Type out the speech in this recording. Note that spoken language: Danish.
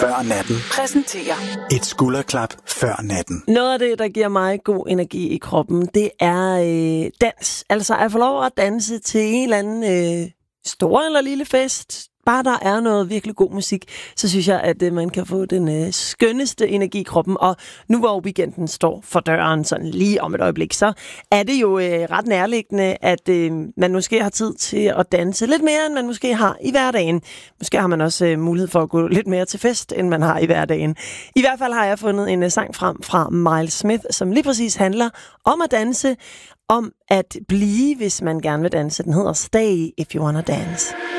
før natten præsenterer et skulderklap før natten. Noget af det, der giver mig god energi i kroppen, det er dans. Altså at få lov at danse til en eller anden stor eller lille fest. Bare der er noget virkelig god musik, så synes jeg, at man kan få den skønneste energi i kroppen. Og nu hvor weekenden står for døren, sådan lige om et øjeblik, så er det jo ret nærliggende, at man måske har tid til at danse lidt mere, end man måske har i hverdagen. Måske har man også mulighed for at gå lidt mere til fest, end man har i hverdagen. I hvert fald har jeg fundet en sang frem fra Miles Smith, som lige præcis handler om at danse, om at blive, hvis man gerne vil danse. Den hedder Stay If You Wanna Dance.